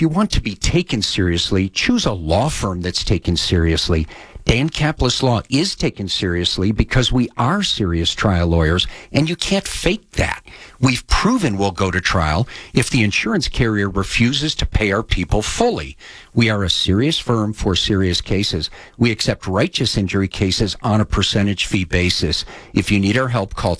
you want to be taken seriously, choose a law firm that's taken seriously. Dan Caplis Law is taken seriously because we are serious trial lawyers, and you can't fake that. We've proven we'll go to trial if the insurance carrier refuses to pay our people fully. We are a serious firm for serious cases. We accept righteous injury cases on a percentage fee basis. If you need our help, call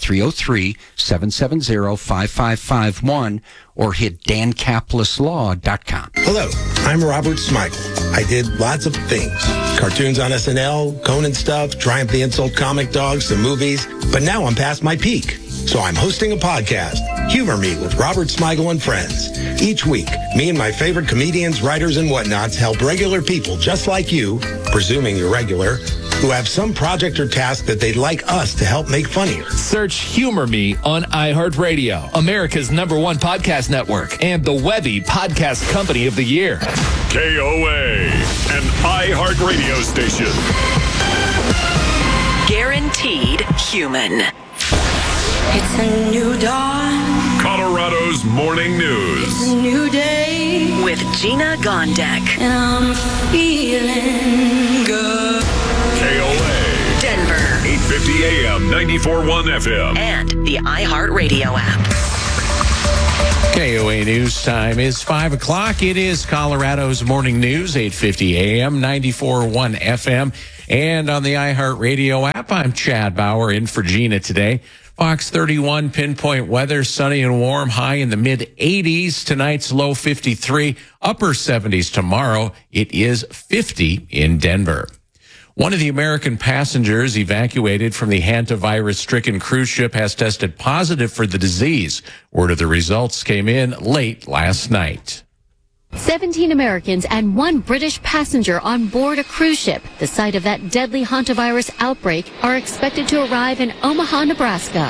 303-770-5551 or hit dancapleslaw.com. Hello, I'm Robert Smigel. I did lots of things. Cartoons on SNL, Conan stuff, Triumph the Insult Comic Dogs, the movies. But now I'm past my peak. So I'm hosting a podcast, Humor Me with Robert Smigel and Friends. Each week, me and my favorite comedians, writers, and whatnots help regular people just like you, presuming you're regular, who have some project or task that they'd like us to help make funnier. Search Humor Me on iHeartRadio, America's #1 podcast network, and the Webby Podcast Company of the Year. KOA, an iHeartRadio station. Guaranteed human. It's a new dawn. Colorado's morning news. It's a new day. With Gina Gondek. And I'm feeling good. KOA. Denver. 850 AM, 94.1 FM. And the iHeartRadio app. KOA News time is 5 o'clock. It is Colorado's morning news, 850 AM, 94.1 FM. And on the iHeartRadio app, I'm Chad Bauer in for Gina today. Fox 31 pinpoint weather, sunny and warm, high in the mid-80s. Tonight's low 53, upper 70s tomorrow. It is 50 in Denver. One of the American passengers evacuated from the hantavirus-stricken cruise ship has tested positive for the disease. Word of the results came in late last night. 17 Americans and 1 British passenger on board a cruise ship, the site of that deadly hantavirus outbreak, are expected to arrive in Omaha, Nebraska.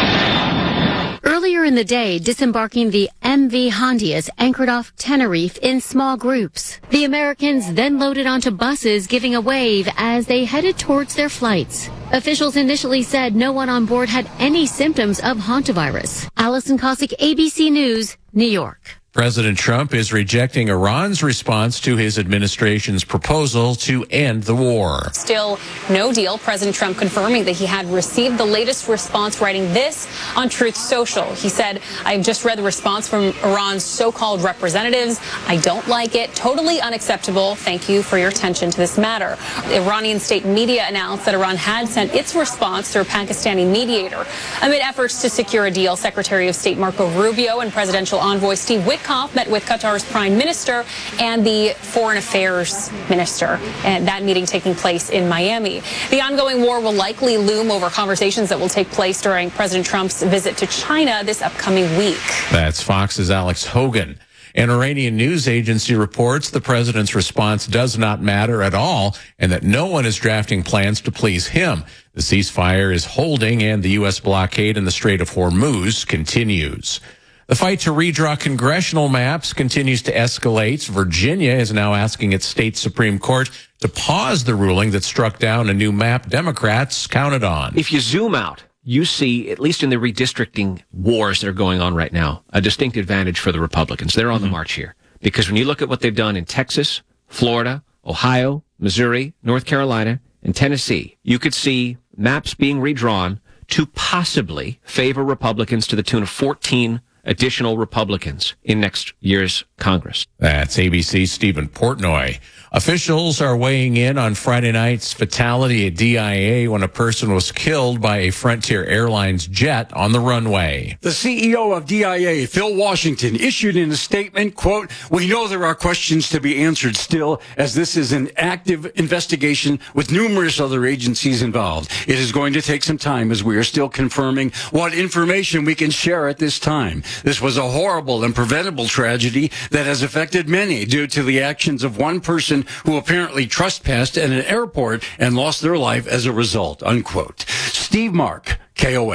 Earlier in the day, disembarking the MV Hondias anchored off Tenerife in small groups. The Americans then loaded onto buses, giving a wave as they headed towards their flights. Officials initially said no one on board had any symptoms of hantavirus. Allison Cossack, ABC News, New York. President Trump is rejecting Iran's response to his administration's proposal to end the war. Still no deal. President Trump confirming that he had received the latest response, writing this on Truth Social. He said, "I've just read the response from Iran's so-called representatives. I don't like it. Totally unacceptable. Thank you for your attention to this matter." Iranian state media announced that Iran had sent its response through a Pakistani mediator. Amid efforts to secure a deal, Secretary of State Marco Rubio and Presidential Envoy Steve Witkoff met with Qatar's Prime Minister and the Foreign Affairs Minister, and that meeting taking place in Miami. The ongoing war will likely loom over conversations that will take place during President Trump's visit to China this upcoming week. That's Fox's Alex Hogan. An Iranian news agency reports the president's response does not matter at all and that no one is drafting plans to please him. The ceasefire is holding and the U.S. blockade in the Strait of Hormuz continues. The fight to redraw congressional maps continues to escalate. Virginia is now asking its state Supreme Court to pause the ruling that struck down a new map Democrats counted on. If you zoom out, you see, at least in the redistricting wars that are going on right now, a distinct advantage for the Republicans. They're on the march here. Because when you look at what they've done in Texas, Florida, Ohio, Missouri, North Carolina, and Tennessee, you could see maps being redrawn to possibly favor Republicans to the tune of 14 additional Republicans in next year's Congress. That's ABC's Stephen Portnoy. Officials are weighing in on Friday night's fatality at DIA when a person was killed by a Frontier Airlines jet on the runway. The CEO of DIA, Phil Washington, issued in a statement, quote, "We know there are questions to be answered still, as this is an active investigation with numerous other agencies involved. It is going to take some time as we are still confirming what information we can share at this time. This was a horrible and preventable tragedy that has affected many due to the actions of one person who apparently trespassed at an airport and lost their life as a result," unquote. Steve Mark, KOA.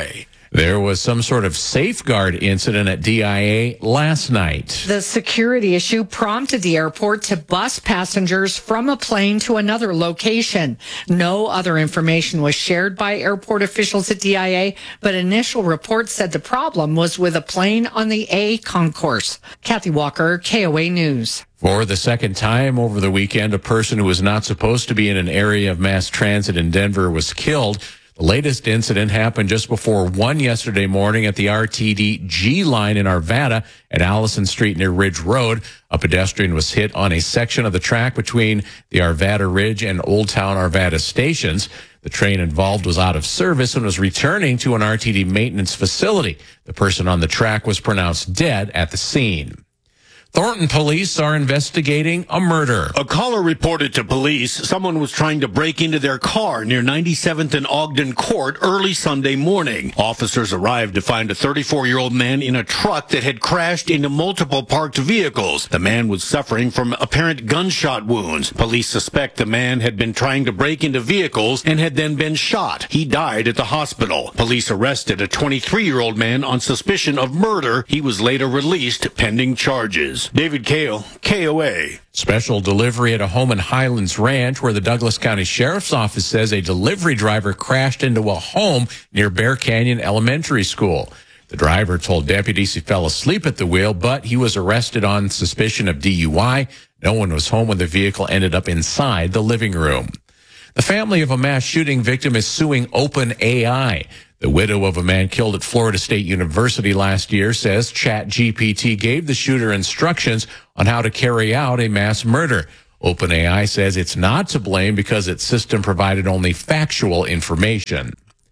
There was some sort of safeguard incident at DIA last night. The security issue prompted the airport to bus passengers from a plane to another location. No other information was shared by airport officials at DIA, but initial reports said the problem was with a plane on the A concourse. Kathy Walker, KOA News. For the second time over the weekend, a person who was not supposed to be in an area of mass transit in Denver was killed. The latest incident happened just before 1 yesterday morning at the RTD G line in Arvada at Allison Street near Ridge Road. A pedestrian was hit on a section of the track between the Arvada Ridge and Old Town Arvada stations. The train involved was out of service and was returning to an RTD maintenance facility. The person on the track was pronounced dead at the scene. Thornton police are investigating a murder. A caller reported to police someone was trying to break into their car near 97th and Ogden Court early Sunday morning. Officers arrived to find a 34-year-old man in a truck that had crashed into multiple parked vehicles. The man was suffering from apparent gunshot wounds. Police suspect the man had been trying to break into vehicles and had then been shot. He died at the hospital. Police arrested a 23-year-old man on suspicion of murder. He was later released pending charges. David Kale, KOA. Special delivery at a home in Highlands Ranch where the Douglas County Sheriff's Office says a delivery driver crashed into a home near Bear Canyon Elementary School. The driver told deputies he fell asleep at the wheel, but he was arrested on suspicion of DUI. No one was home when the vehicle ended up inside the living room. The family of a mass shooting victim is suing OpenAI. The widow of a man killed at Florida State University last year says ChatGPT gave the shooter instructions on how to carry out a mass murder. OpenAI says it's not to blame because its system provided only factual information.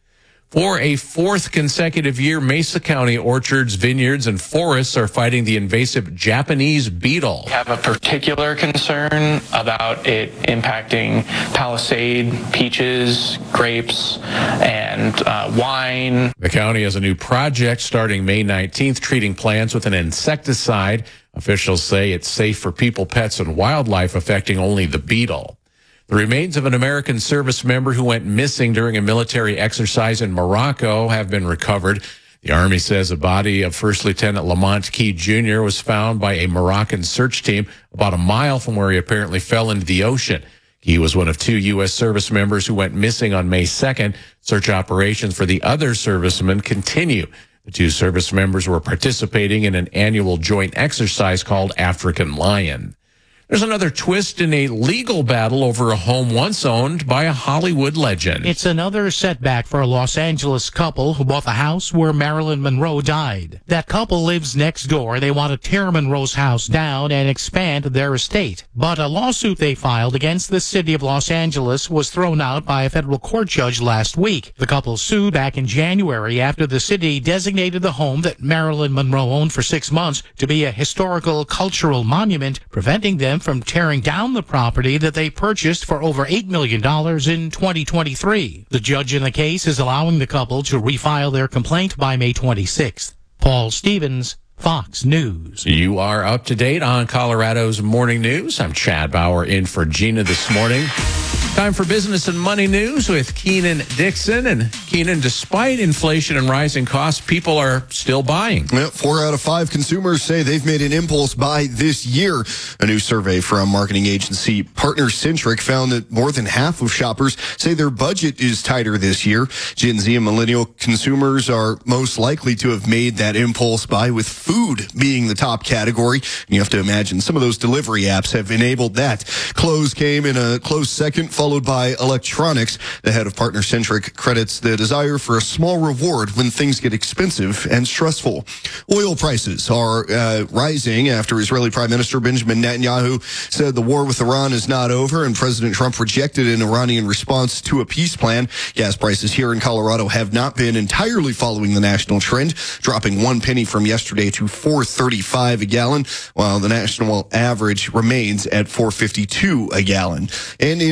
For a fourth consecutive year, Mesa County orchards, vineyards, and forests are fighting the invasive Japanese beetle. We have a particular concern about it impacting Palisade, peaches, grapes, and wine. The county has a new project starting May 19th, treating plants with an insecticide. Officials say it's safe for people, pets, and wildlife, affecting only the beetle. The remains of an American service member who went missing during a military exercise in Morocco have been recovered. The Army says a body of First Lieutenant Lamont Key Jr. was found by a Moroccan search team about a mile from where he apparently fell into the ocean. He was one of 2 U.S. service members who went missing on May 2nd. Search operations for the other servicemen continue. The 2 service members were participating in an annual joint exercise called African Lion. There's another twist in a legal battle over a home once owned by a Hollywood legend. It's another setback for a Los Angeles couple who bought the house where Marilyn Monroe died. That couple lives next door. They want to tear Monroe's house down and expand their estate. But a lawsuit they filed against the city of Los Angeles was thrown out by a federal court judge last week. The couple sued back in January after the city designated the home that Marilyn Monroe owned for 6 months to be a historical cultural monument, preventing them from tearing down the property that they purchased for over $8 million in 2023. The judge in the case is allowing the couple to refile their complaint by May 26th. Paul Stevens, Fox News. You are up to date on Colorado's morning news. I'm Chad Bauer in for Gina this morning. Time for business and money news with Keenan Dixon. And Keenan, despite inflation and rising costs, people are still buying. 4 out of 5 consumers say they've made an impulse buy this year. A new survey from marketing agency Partner Centric found that more than half of shoppers say their budget is tighter this year. Gen Z and millennial consumers are most likely to have made that impulse buy, with food being the top category. And you have to imagine some of those delivery apps have enabled that. Clothes came in a close second, followed by electronics. The head of Partner Centric credits the desire for a small reward when things get expensive and stressful. Oil prices are rising after Israeli Prime Minister Benjamin Netanyahu said the war with Iran is not over, and President Trump rejected an Iranian response to a peace plan. Gas prices here in Colorado have not been entirely following the national trend, dropping 1 penny from yesterday to $4.35 a gallon, while the national average remains at $4.52 a gallon. And energy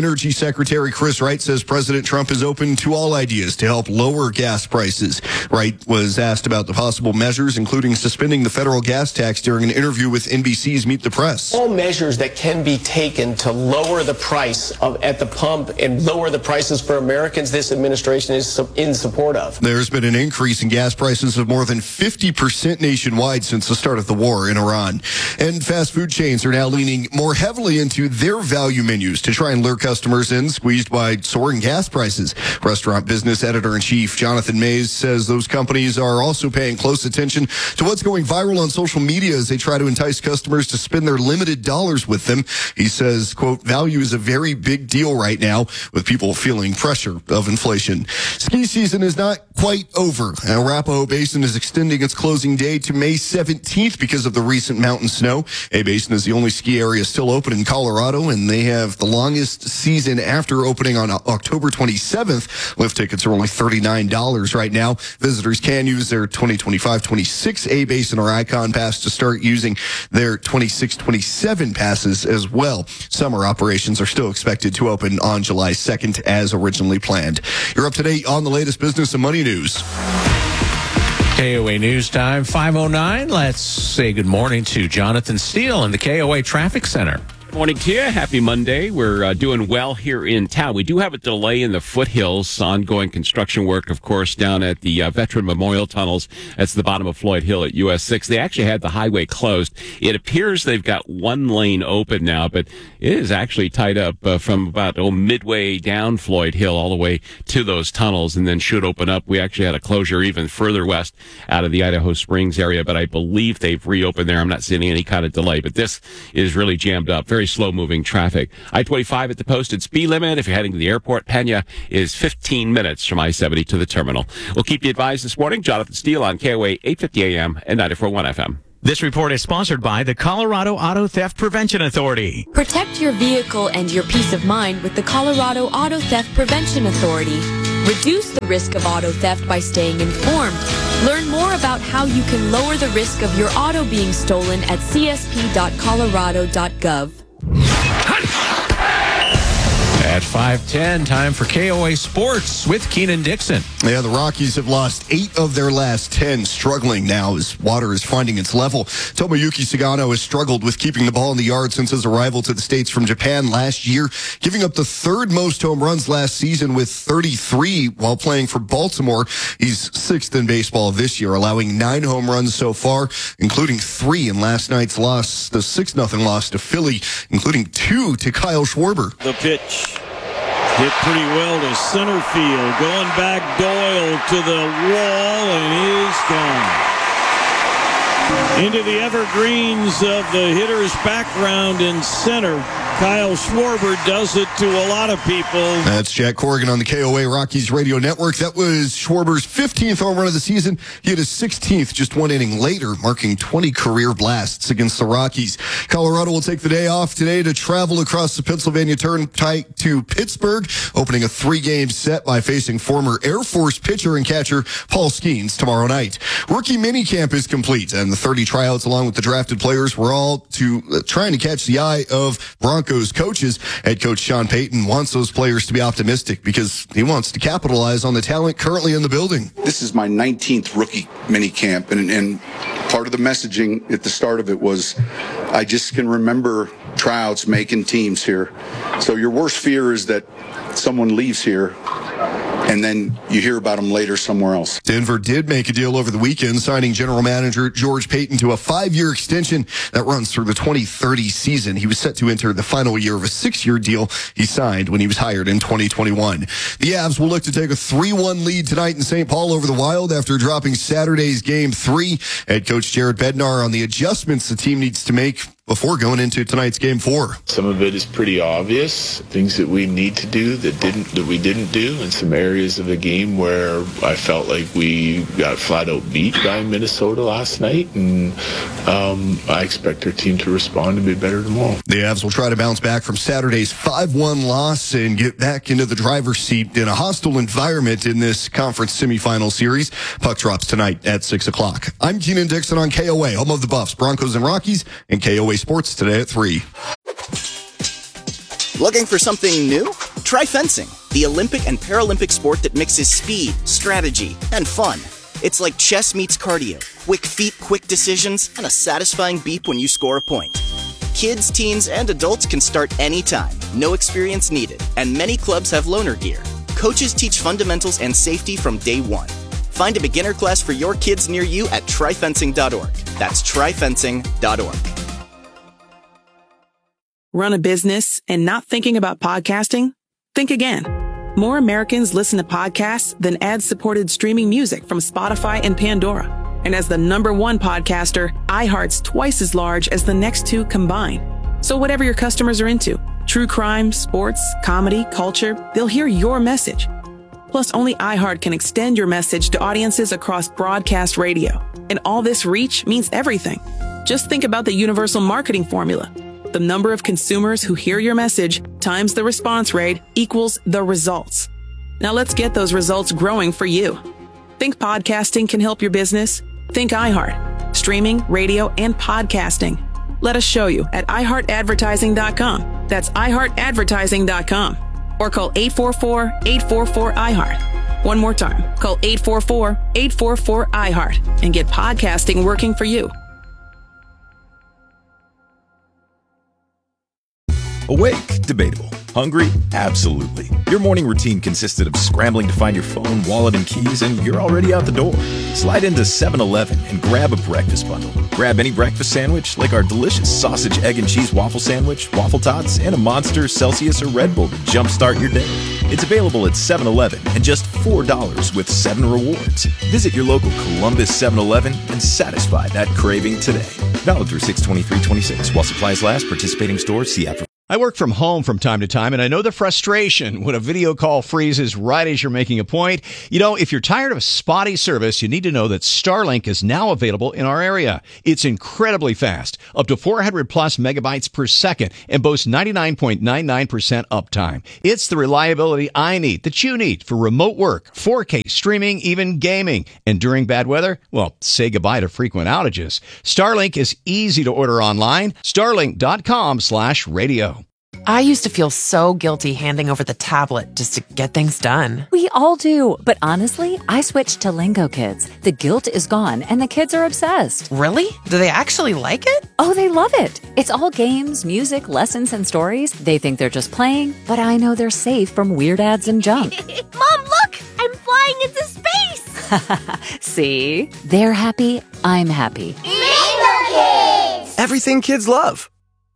Secretary Chris Wright says President Trump is open to all ideas to help lower gas prices. Wright was asked about the possible measures, including suspending the federal gas tax, during an interview with NBC's Meet the Press. All measures that can be taken to lower the price at the pump and lower the prices for Americans, this administration is in support of. There's been an increase in gas prices of more than 50% nationwide since the start of the war in Iran. And fast food chains are now leaning more heavily into their value menus to try and lure customers in, squeezed by soaring gas prices. Restaurant business editor-in-chief Jonathan Mays says those companies are also paying close attention to what's going viral on social media as they try to entice customers to spend their limited dollars with them. He says, quote, value is a very big deal right now, with people feeling pressure of inflation. Ski season is not quite over. Arapahoe Basin is extending its closing day to May 17th because of the recent mountain snow. A-Basin is the only ski area still open in Colorado, and they have the longest season after opening on October 27th. Lift tickets are only $39 right now. Visitors can use their 2025-26 A-Basin or Icon Pass to start using their 26-27 passes as well. Summer operations are still expected to open on July 2nd as originally planned. You're up to date on the latest business and money news. KOA News Time, 5:09. Let's say good morning to Jonathan Steele in the KOA Traffic Center. Morning to you. Happy Monday. We're doing well here in town. We do have a delay in the foothills. Ongoing construction work, of course, down at the Veteran Memorial Tunnels. That's the bottom of Floyd Hill at US 6. They actually had the highway closed. It appears they've got one lane open now, but it is actually tied up from about midway down Floyd Hill all the way to those tunnels, and then should open up. We actually had a closure even further west out of the Idaho Springs area, but I believe they've reopened there. I'm not seeing any kind of delay, but this is really jammed up. Very slow-moving traffic. I-25 at the posted speed limit. If you're heading to the airport, Pena is 15 minutes from I-70 to the terminal. We'll keep you advised this morning. Jonathan Steele on KOA 850 AM and 94.1 FM. This report is sponsored by the Colorado Auto Theft Prevention Authority. Protect your vehicle and your peace of mind with the Colorado Auto Theft Prevention Authority. Reduce the risk of auto theft by staying informed. Learn more about how you can lower the risk of your auto being stolen at csp.colorado.gov. At 5:10, time for KOA Sports with Keenan Dixon. Yeah, the Rockies have lost 8 of their last 10, struggling now as water is finding its level. Tomoyuki Sagano has struggled with keeping the ball in the yard since his arrival to the States from Japan last year, giving up the 3rd most home runs last season with 33 while playing for Baltimore. He's 6th in baseball this year, allowing 9 home runs so far, including 3 in last night's loss, the 6-0 loss to Philly, including 2 to Kyle Schwarber. The pitch. Hit pretty well to center field. Going back, Doyle to the wall, and he's gone. Into the evergreens of the hitter's background in center. Kyle Schwarber does it to a lot of people. That's Jack Corrigan on the KOA Rockies Radio Network. That was Schwarber's 15th home run of the season. He had his 16th just one inning later, marking 20 career blasts against the Rockies. Colorado will take the day off today to travel across the Pennsylvania Turnpike to Pittsburgh, opening a 3-game set by facing former Air Force pitcher and catcher Paul Skeens tomorrow night. Rookie minicamp is complete, and the 30 tryouts along with the drafted players were all trying to catch the eye of Broncos coaches. Head coach Sean Payton wants those players to be optimistic because he wants to capitalize on the talent currently in the building. This is my 19th rookie mini camp, and part of the messaging at the start of it was I just can remember tryouts making teams here. So your worst fear is that someone leaves here and then you hear about them later somewhere else. Denver did make a deal over the weekend, signing general manager George Payton to a 5-year extension that runs through the 2030 season. He was set to enter the final year of a 6-year deal he signed when he was hired in 2021. The Avs will look to take a 3-1 lead tonight in St. Paul over the Wild after dropping Saturday's Game 3. Head coach Jared Bednar on the adjustments the team needs to make before going into tonight's Game 4. Some of it is pretty obvious, things that we need to do that we didn't do, and some areas of the game where I felt like we got flat out beat by Minnesota last night, and I expect our team to respond and be better tomorrow. The Avs will try to bounce back from Saturday's 5-1 loss and get back into the driver's seat in a hostile environment in this conference semifinal series. Puck drops tonight at 6 o'clock. I'm Keenan Dixon on KOA, home of the Buffs, Broncos, and Rockies, and KOA Sports today at 3. Looking for something new? Try fencing, the Olympic and Paralympic sport that mixes speed, strategy, and fun. It's like chess meets cardio, quick feet, quick decisions, and a satisfying beep when you score a point. Kids, teens, and adults can start anytime, no experience needed, and many clubs have loaner gear. Coaches teach fundamentals and safety from day one. Find a beginner class for your kids near you at tryfencing.org. That's tryfencing.org. Run a business and not thinking about podcasting? Think again. More Americans listen to podcasts than ad-supported streaming music from Spotify and Pandora. And as the #1 podcaster, iHeart's twice as large as the next two combined. So whatever your customers are into, true crime, sports, comedy, culture, they'll hear your message. Plus, only iHeart can extend your message to audiences across broadcast radio. And all this reach means everything. Just think about the universal marketing formula. The number of consumers who hear your message times the response rate equals the results. Now let's get those results growing for you. Think podcasting can help your business? Think iHeart. Streaming, radio, and podcasting. Let us show you at iHeartAdvertising.com. That's iHeartAdvertising.com. Or call 844-844-iHeart. One more time, call 844-844-iHeart and get podcasting working for you. Awake? Debatable. Hungry? Absolutely. Your morning routine consisted of scrambling to find your phone, wallet, and keys, and you're already out the door. Slide into 7-Eleven and grab a breakfast bundle. Grab any breakfast sandwich, like our delicious sausage, egg, and cheese waffle sandwich, waffle tots, and a Monster, Celsius, or Red Bull to jumpstart your day. It's available at 7-Eleven and just $4 with 7 rewards. Visit your local Columbus 7-Eleven and satisfy that craving today. Valid through 6/23/26 while supplies last. Participating stores. See app. I work from home from time to time, and I know the frustration when a video call freezes right as you're making a point. You know, if you're tired of spotty service, you need to know that Starlink is now available in our area. It's incredibly fast, up to 400 plus megabytes per second, and boasts 99.99% uptime. It's the reliability I need, that you need, for remote work, 4K streaming, even gaming. And during bad weather, well, say goodbye to frequent outages. Starlink is easy to order online. Starlink.com/radio. I used to feel so guilty handing over the tablet just to get things done. We all do. But honestly, I switched to Lingo Kids. The guilt is gone and the kids are obsessed. Really? Do they actually like it? Oh, they love it. It's all games, music, lessons, and stories. They think they're just playing, but I know they're safe from weird ads and junk. Mom, look! I'm flying into space! See? They're happy. I'm happy. Lingo Kids! Everything kids love.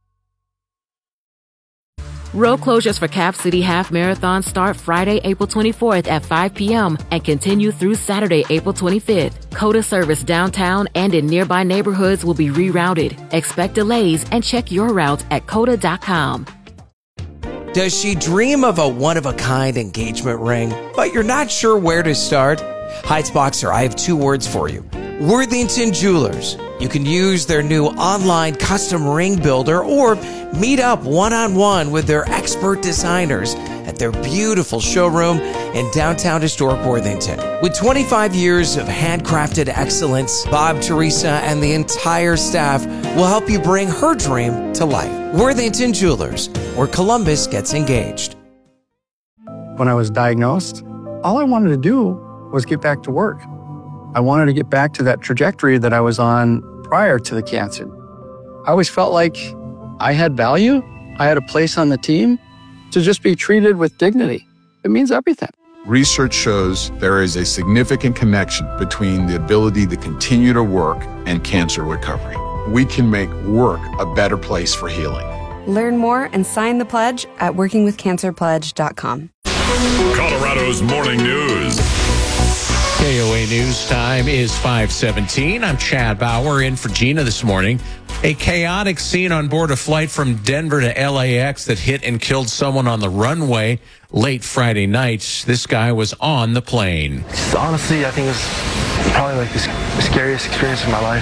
Road closures for Cap City Half Marathon start Friday, April 24th at 5 p.m. and continue through Saturday, April 25th. COTA service downtown and in nearby neighborhoods will be rerouted. Expect delays and check your routes at COTA.com. Does she dream of a one-of-a-kind engagement ring, but you're not sure where to start? Heights Boxer, I have 2 words for you. Worthington Jewelers. You can use their new online custom ring builder or meet up one-on-one with their expert designers at their beautiful showroom in downtown historic Worthington. With 25 years of handcrafted excellence, Bob, Teresa, and the entire staff will help you bring her dream to life. Worthington Jewelers, where Columbus gets engaged. When I was diagnosed, all I wanted to do was get back to work. I wanted to get back to that trajectory that I was on prior to the cancer. I always felt like I had value. I had a place on the team to just be treated with dignity. It means everything. Research shows there is a significant connection between the ability to continue to work and cancer recovery. We can make work a better place for healing. Learn more and sign the pledge at workingwithcancerpledge.com. Colorado's Morning News. KOA News time is 5:17. I'm Chad Bauer in for Gina this morning. A chaotic scene on board a flight from Denver to LAX that hit and killed someone on the runway late Friday night. This guy was on the plane. Honestly, I think it was probably like the scariest experience of my life.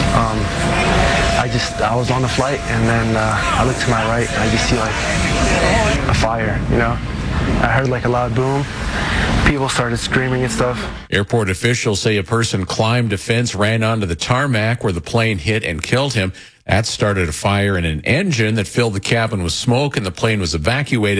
I was on the flight and then I looked to my right and I just see like a fire, you know? I heard like a loud boom. People started screaming and stuff. Airport officials say a person climbed a fence, ran onto the tarmac where the plane hit and killed him. That started a fire in an engine that filled the cabin with smoke, and the plane was evacuated.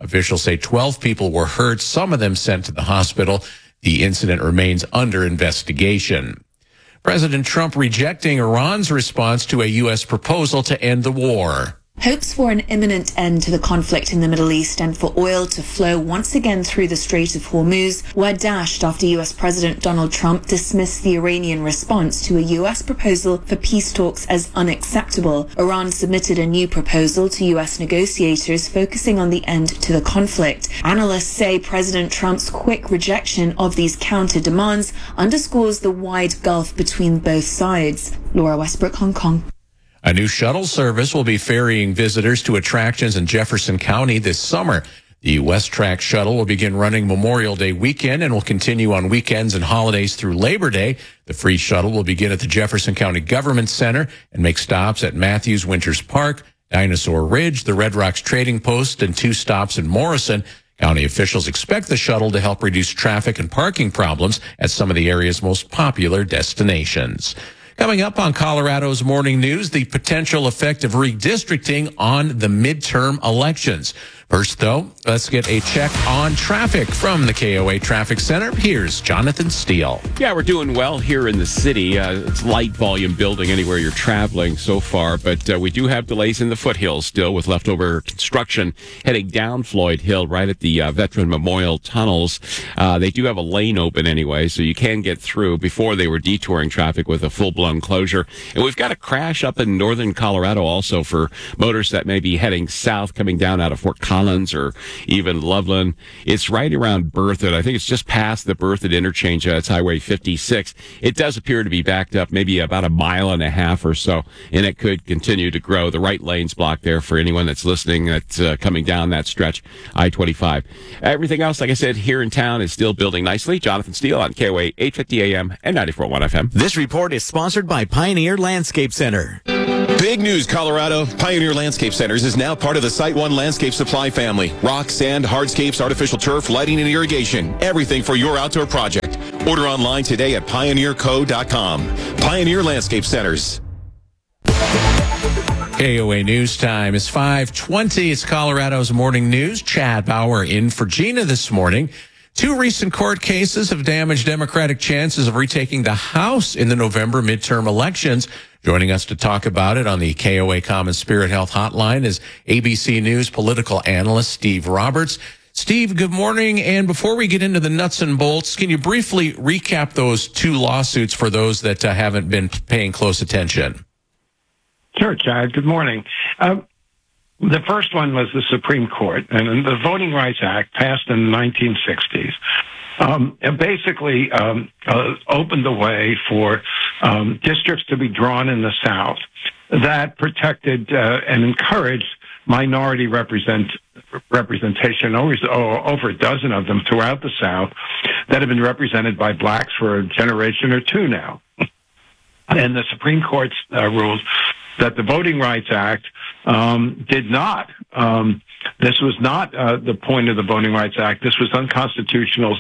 Officials say 12 people were hurt, some of them sent to the hospital. The incident remains under investigation. President Trump rejecting Iran's response to a U.S. proposal to end the war. Hopes for an imminent end to the conflict in the Middle East and for oil to flow once again through the Strait of Hormuz were dashed after U.S. President Donald Trump dismissed the Iranian response to a U.S. proposal for peace talks as unacceptable. Iran submitted a new proposal to U.S. negotiators focusing on the end to the conflict. Analysts say President Trump's quick rejection of these counter demands underscores the wide gulf between both sides. Laura Westbrook, Hong Kong. A new shuttle service will be ferrying visitors to attractions in Jefferson County this summer. The West Track shuttle will begin running Memorial Day weekend and will continue on weekends and holidays through Labor Day. The free shuttle will begin at the Jefferson County Government Center and make stops at Matthews Winters Park, Dinosaur Ridge, the Red Rocks Trading Post, and 2 stops in Morrison. County officials expect the shuttle to help reduce traffic and parking problems at some of the area's most popular destinations. Coming up on Colorado's Morning News, the potential effect of redistricting on the midterm elections. First, though, let's get a check on traffic from the KOA Traffic Center. Here's Jonathan Steele. Yeah, we're doing well here in the city. It's light volume building anywhere you're traveling so far, but we do have delays in the foothills still with leftover construction heading down Floyd Hill right at the Veteran Memorial Tunnels. They do have a lane open anyway, so you can get through. Before they were detouring traffic with a full-blown closure. And we've got a crash up in northern Colorado also for motorists that may be heading south coming down out of Fort Collins or even Loveland. It's right around Berthoud. I think it's just past the Berthoud interchange. It's Highway 56. It does appear to be backed up maybe about 1.5 miles or so, and it could continue to grow. The right lane's blocked there for anyone that's listening that's coming down that stretch, I-25. Everything else, like I said, here in town is still building nicely. Jonathan Steele on KOA 850 AM and 94.1 FM. This report is sponsored by Pioneer Landscape Center. Big news, Colorado. Pioneer Landscape Centers is now part of the SiteOne Landscape Supply family. Rock, sand, hardscapes, artificial turf, lighting, and irrigation. Everything for your outdoor project. Order online today at pioneerco.com. Pioneer Landscape Centers. KOA News Time is 5:20. It's Colorado's Morning News. Chad Bauer in for Gina this morning. 2 recent court cases have damaged Democratic chances of retaking the House in the November midterm elections. Joining us to talk about it on the KOA Common Spirit Health Hotline is ABC News political analyst Steve Roberts. Steve, good morning. And before we get into the nuts and bolts, can you briefly recap those 2 lawsuits for those that haven't been paying close attention? Sure, Chad. Good morning. The first one was the Supreme Court, and the Voting Rights Act passed in the 1960s. It basically opened the way for districts to be drawn in the South that protected and encouraged minority representation, always over a dozen of them throughout the South that have been represented by blacks for a generation or 2 now. And the Supreme Court ruled that the Voting Rights Act did not. This was not the point of the Voting Rights Act. This was unconstitutional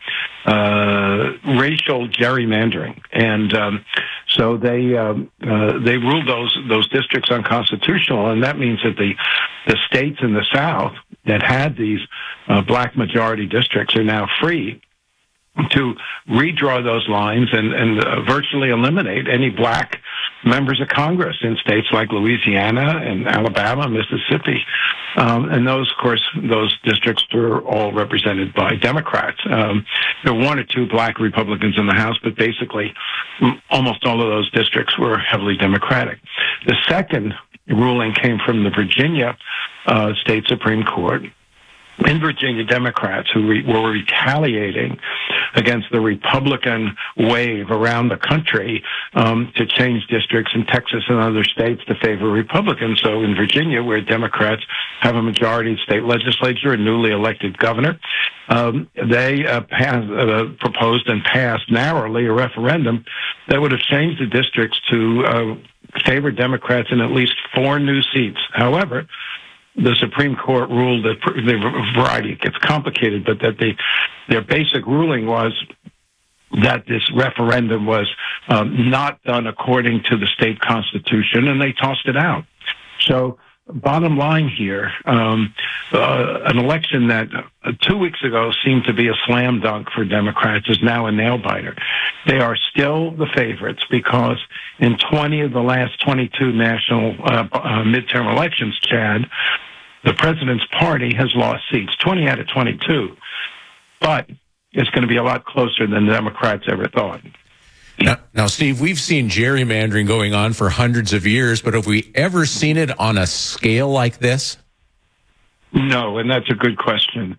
racial gerrymandering, and so they ruled those districts unconstitutional, and that means that the states in the South that had these black majority districts are now free to redraw those lines and virtually eliminate any black members of Congress in states like Louisiana and Alabama, Mississippi. And those, of course, those districts were all represented by Democrats. There were 1 or 2 black Republicans in the House, but basically almost all of those districts were heavily Democratic. The second ruling came from the Virginia State Supreme Court. In Virginia, Democrats who were retaliating against the Republican wave around the country to change districts in Texas and other states to favor Republicans. So in Virginia, where Democrats have a majority state legislature and newly elected governor, they proposed and passed narrowly a referendum that would have changed the districts to favor Democrats in at least 4 new seats. However, the Supreme Court ruled that the variety gets complicated, but that their basic ruling was that this referendum was not done according to the state constitution, and they tossed it out. So bottom line here, an election that 2 weeks ago seemed to be a slam dunk for Democrats is now a nail-biter. They are still the favorites because in 20 of the last 22 national midterm elections, Chad, the president's party has lost seats, 20 out of 22. But it's going to be a lot closer than the Democrats ever thought. Now, Steve, we've seen gerrymandering going on for hundreds of years, but have we ever seen it on a scale like this? No, and that's a good question.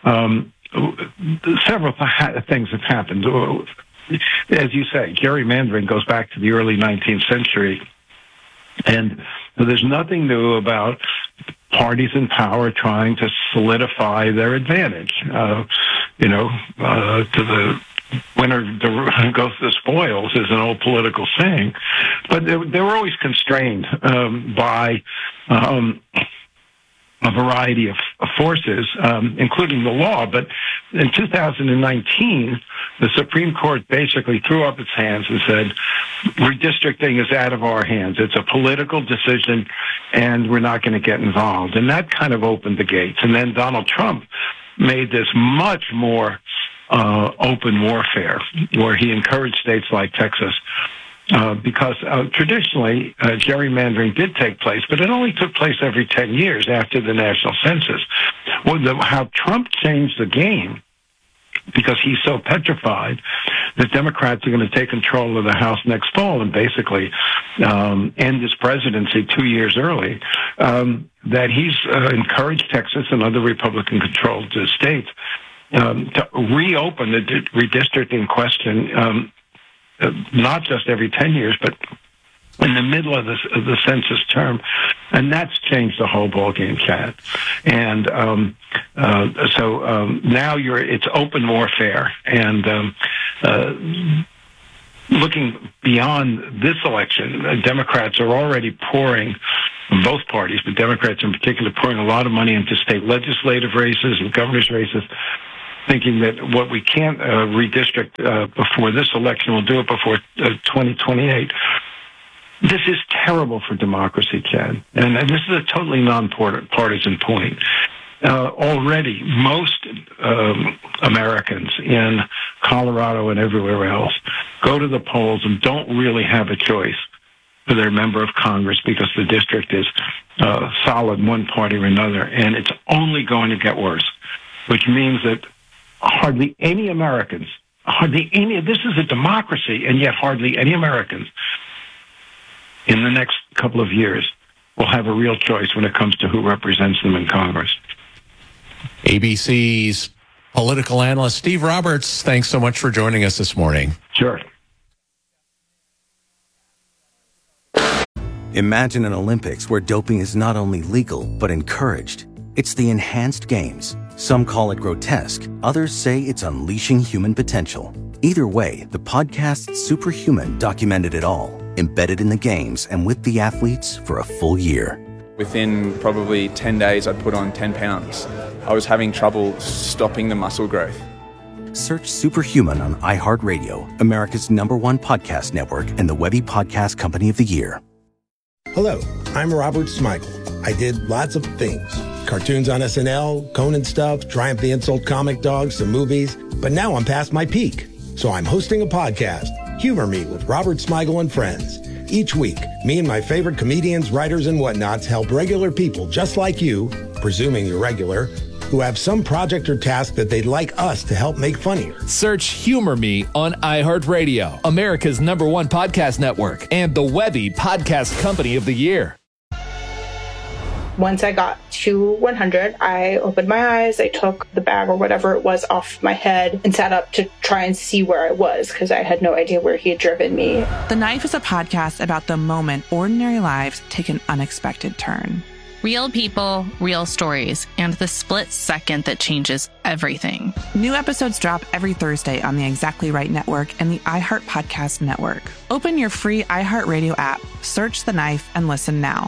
Several things have happened. As you say, gerrymandering goes back to the early 19th century. And there's nothing new about parties in power trying to solidify their advantage. To the winner goes the spoils is an old political saying. But they were always constrained by a variety of forces, including the law. But in 2019, the Supreme Court basically threw up its hands and said, redistricting is out of our hands. It's a political decision, and we're not going to get involved. And that kind of opened the gates. And then Donald Trump made this much more open warfare, where he encouraged states like Texas because traditionally gerrymandering did take place, but it only took place every 10 years after the national census. How Trump changed the game, because he's so petrified that Democrats are going to take control of the House next fall and basically end his presidency 2 years early, that he's encouraged Texas and other Republican-controlled states to reopen the redistricting question, not just every 10 years, but in the middle of the census term. And that's changed the whole ballgame, Chad. And so now it's open warfare. And looking beyond this election, Democrats are already pouring, both parties, but Democrats in particular, pouring a lot of money into state legislative races and governor's races, thinking that what we can't redistrict before this election, we'll do it before 2028. This is terrible for democracy, Chad. And this is a totally non-partisan point. Already, most Americans in Colorado and everywhere else go to the polls and don't really have a choice for their member of Congress because the district is solid one party or another. And it's only going to get worse, which means that hardly any Americans, this is a democracy, and yet hardly any Americans in the next couple of years will have a real choice when it comes to who represents them in Congress. ABC's political analyst Steve Roberts, thanks so much for joining us this morning. Sure. Imagine an Olympics where doping is not only legal, but encouraged. It's the Enhanced Games. Some call it grotesque. Others say it's unleashing human potential. Either way, the podcast Superhuman documented it all, embedded in the games and with the athletes for a full year. Within probably 10 days, I'd put on 10 pounds. I was having trouble stopping the muscle growth. Search Superhuman on iHeartRadio, America's #1 podcast network and the Webby Podcast Company of the Year. Hello, I'm Robert Smigel. I did lots of things. Cartoons on SNL, Conan stuff, Triumph the Insult comic dogs, some movies. But now I'm past my peak. So I'm hosting a podcast, Humor Me with Robert Smigel and Friends. Each week, me and my favorite comedians, writers, and whatnots help regular people just like you, presuming you're regular, who have some project or task that they'd like us to help make funnier. Search Humor Me on iHeartRadio, America's #1 podcast network, and the Webby Podcast Company of the Year. Once I got to 100, I opened my eyes, I took the bag or whatever it was off my head and sat up to try and see where I was because I had no idea where he had driven me. The Knife is a podcast about the moment ordinary lives take an unexpected turn. Real people, real stories, and the split second that changes everything. New episodes drop every Thursday on the Exactly Right Network and the iHeart Podcast Network. Open your free iHeartRadio app, search The Knife, and listen now.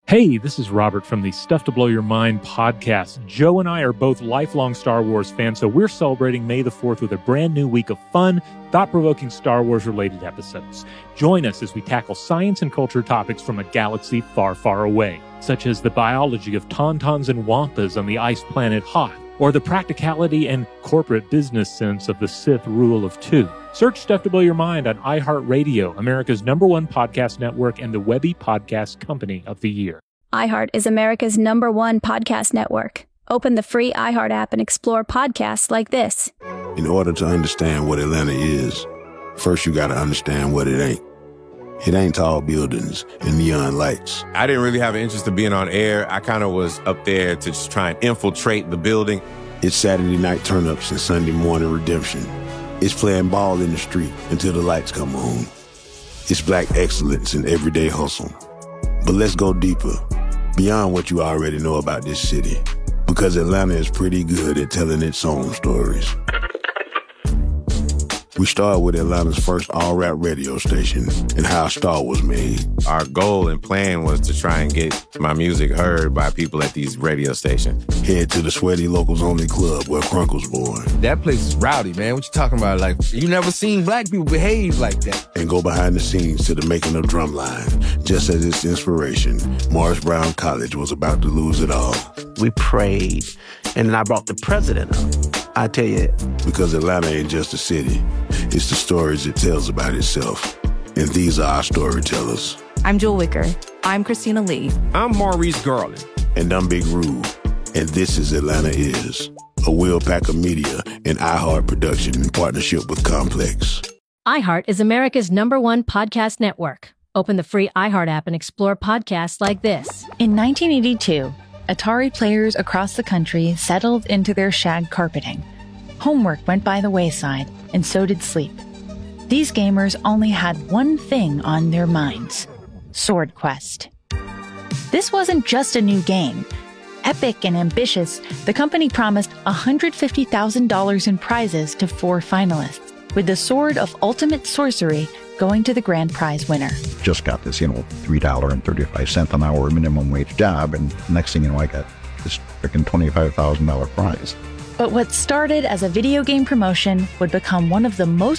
Hey, this is Robert from the Stuff to Blow Your Mind podcast. Joe and I are both lifelong Star Wars fans, so we're celebrating May the 4th with a brand new week of fun, thought-provoking Star Wars-related episodes. Join us as we tackle science and culture topics from a galaxy far, far away, such as the biology of tauntauns and wampas on the ice planet Hoth, or the practicality and corporate business sense of the Sith rule of two. Search Stuff to Blow Your Mind on iHeartRadio, America's #1 podcast network and the Webby Podcast Company of the Year. iHeart is America's #1 podcast network. Open the free iHeart app and explore podcasts like this. In order to understand what Atlanta is, first you got to understand what it ain't. It ain't tall buildings and neon lights. I didn't really have an interest in being on air. I kind of was up there to just try and infiltrate the building. It's Saturday night turn-ups and Sunday morning redemption. It's playing ball in the street until the lights come on. It's black excellence in everyday hustle. But let's go deeper, beyond what you already know about this city, because Atlanta is pretty good at telling its own stories. We started with Atlanta's first all-rap radio station and how a star was made. Our goal and plan was to try and get my music heard by people at these radio stations. Head to the Sweaty Locals Only Club where Crunk was born. That place is rowdy, man. What you talking about? Like, you never seen black people behave like that. And go behind the scenes to the making of Drumline. Just as its inspiration, Morris Brown College was about to lose it all. We prayed, and then I brought the president up. I tell you. Because Atlanta ain't just a city. It's the stories it tells about itself. And these are our storytellers. I'm Jewel Wicker. I'm Christina Lee. I'm Maurice Garland. And I'm Big Rube. And this is Atlanta Is, a Will Packer Media and iHeart production in partnership with Complex. iHeart is America's #1 podcast network. Open the free iHeart app and explore podcasts like this. In 1982, Atari players across the country settled into their shag carpeting. Homework went by the wayside, and so did sleep. These gamers only had one thing on their minds: Sword Quest. This wasn't just a new game. Epic and ambitious, the company promised $150,000 in prizes to 4 finalists, with the Sword of Ultimate Sorcery going to the grand prize winner. Just got this, $3.35 an hour minimum wage job, and next thing you know, I got this freaking $25,000 prize. But what started as a video game promotion would become one of the most